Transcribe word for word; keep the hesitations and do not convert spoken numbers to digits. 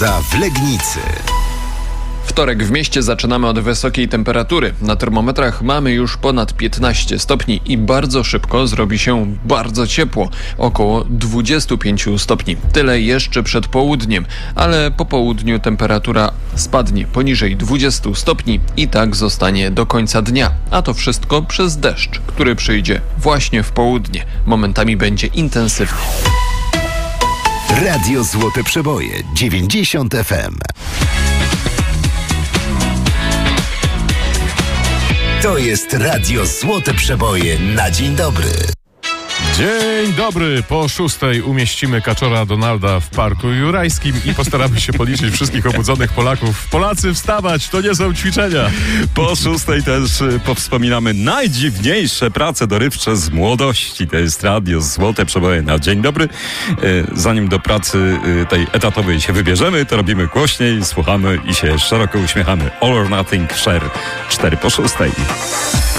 w Legnicy. Wtorek w mieście zaczynamy od wysokiej temperatury. Na termometrach mamy już ponad piętnaście stopni i bardzo szybko zrobi się bardzo ciepło. Około dwadzieścia pięć stopni. Tyle jeszcze przed południem, ale po południu temperatura spadnie poniżej dwudziestu stopni i tak zostanie do końca dnia. A to wszystko przez deszcz, który przyjdzie właśnie w południe. Momentami będzie intensywny. Radio Złote Przeboje dziewięćdziesiąt F M. To jest Radio Złote Przeboje na dzień dobry. Dzień dobry. Po szóstej umieścimy kaczora Donalda w Parku Jurajskim i postaramy się policzyć wszystkich obudzonych Polaków. Polacy, wstawać, to nie są ćwiczenia. Po szóstej też powspominamy najdziwniejsze prace dorywcze z młodości. To jest Radio Złote Przeboje na dzień dobry. Zanim do pracy tej etatowej się wybierzemy, to robimy głośniej, słuchamy i się szeroko uśmiechamy. All or Nothing Share. cztery po szóstej.